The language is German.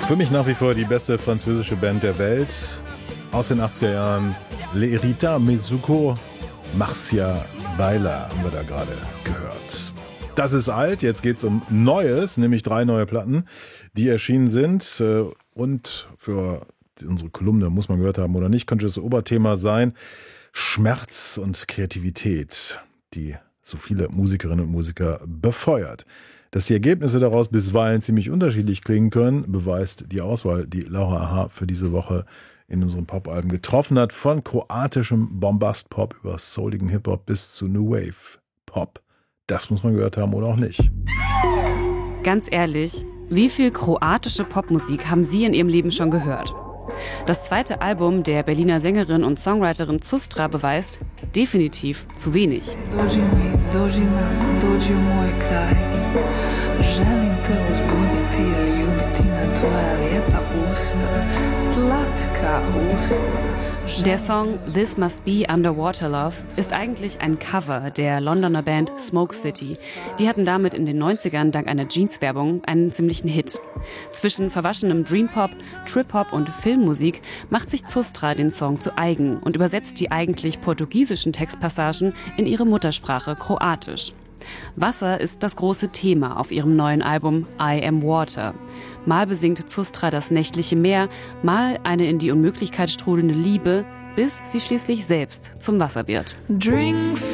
Für mich nach wie vor die beste französische Band der Welt. Aus den 80er Jahren. L'Erita Mizuko, Marcia Baila haben wir da gerade gehört. Das ist alt, jetzt geht's um Neues, nämlich 3 neue Platten, die erschienen sind. Und für unsere Kolumne, muss man gehört haben oder nicht, könnte das Oberthema sein: Schmerz und Kreativität, die so viele Musikerinnen und Musiker befeuert. Dass die Ergebnisse daraus bisweilen ziemlich unterschiedlich klingen können, beweist die Auswahl, die Laura Aha für diese Woche in unseren Popalben getroffen hat. Von kroatischem Bombast-Pop über souligen Hip-Hop bis zu New Wave-Pop. Das muss man gehört haben oder auch nicht. Ganz ehrlich, wie viel kroatische Popmusik haben Sie in Ihrem Leben schon gehört? Das zweite Album der Berliner Sängerin und Songwriterin Zustra beweist definitiv zu wenig. Der Song This Must Be Underwater Love ist eigentlich ein Cover der Londoner Band Smoke City. Die hatten damit in den 90ern dank einer Jeans-Werbung einen ziemlichen Hit. Zwischen verwaschenem Dreampop, Trip-Hop und Filmmusik macht sich Zustra den Song zu eigen und übersetzt die eigentlich portugiesischen Textpassagen in ihre Muttersprache Kroatisch. Wasser ist das große Thema auf ihrem neuen Album I Am Water. Mal besingt Zustra das nächtliche Meer, mal eine in die Unmöglichkeit strudelnde Liebe, bis sie schließlich selbst zum Wasser wird. Drink